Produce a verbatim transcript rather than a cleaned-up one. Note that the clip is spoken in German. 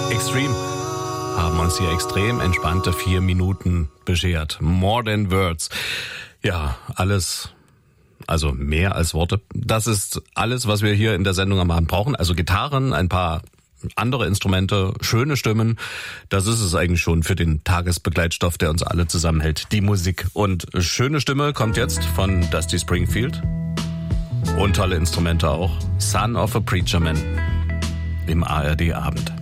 Extreme haben uns hier extrem entspannte vier Minuten beschert. More than words. Ja, alles, also mehr als Worte. Das ist alles, was wir hier in der Sendung am Abend brauchen. Also Gitarren, ein paar andere Instrumente, schöne Stimmen. Das ist es eigentlich schon für den Tagesbegleitstoff, der uns alle zusammenhält. Die Musik. Und schöne Stimme kommt jetzt von Dusty Springfield. Und tolle Instrumente auch. Son of a Preacher Man im A R D Abend.